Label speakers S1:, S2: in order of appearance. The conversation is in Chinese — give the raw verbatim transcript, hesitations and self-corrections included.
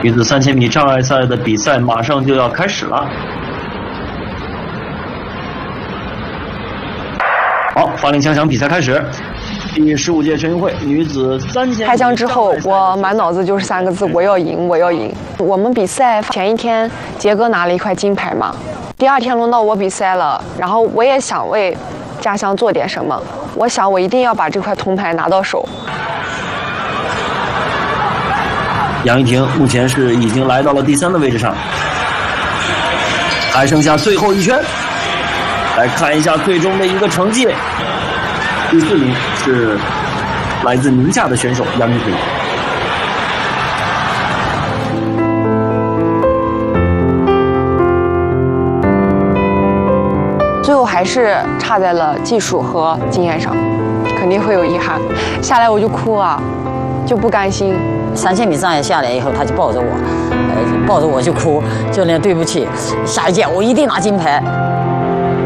S1: 女子三千米障碍赛的比赛马上就要开始了。好，发令枪响，比赛开始。第十五届全运会女子三千。
S2: 开枪之后，我满脑子就是三个字：我要赢，我要赢。我们比赛前一天，杰哥拿了一块金牌嘛，第二天轮到我比赛了，然后我也想为家乡做点什么，我想我一定要把这块铜牌拿到手。
S1: 杨怡婷目前是已经来到了第三的位置上，还剩下最后一圈。来看一下最终的一个成绩，第四名是来自宁夏的选手杨怡婷。
S2: 最后还是差在了技术和经验上，肯定会有遗憾。下来我就哭啊，就不甘心。
S3: 三千米障碍下来以后，他就抱着我，呃，抱着我就哭，教练对不起，下一届我一定拿金牌。